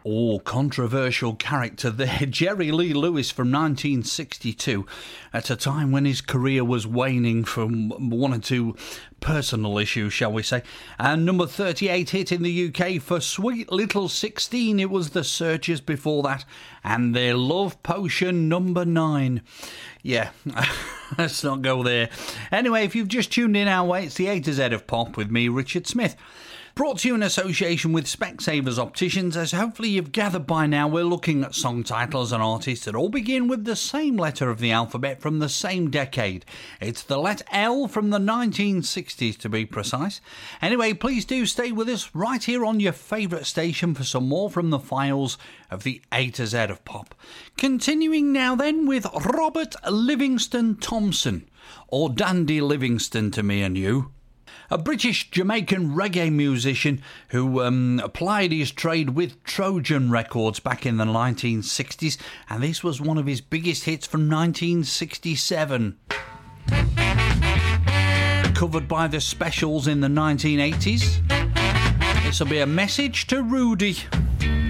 Oh, controversial character there, Jerry Lee Lewis from 1962, at a time when his career was waning from one or two personal issues, shall we say. And number 38 hit in the UK for Sweet Little 16. It was the Searchers before that, and their Love Potion number 9. Yeah, let's not go there. Anyway, if you've just tuned in our way, it's the A to Z of Pop with me, Richard Smith. Brought to you in association with Specsavers Opticians. As hopefully you've gathered by now, we're looking at song titles and artists that all begin with the same letter of the alphabet from the same decade. It's the letter L from the 1960s to be precise. Anyway, please do stay with us right here on your favourite station for some more from the files of the A to Z of Pop. Continuing now then with Robert Livingston Thompson, or Dandy Livingston to me and you. A British-Jamaican reggae musician who applied his trade with Trojan Records back in the 1960s, and this was one of his biggest hits from 1967. Covered by the Specials in the 1980s. This will be A Message to Rudy.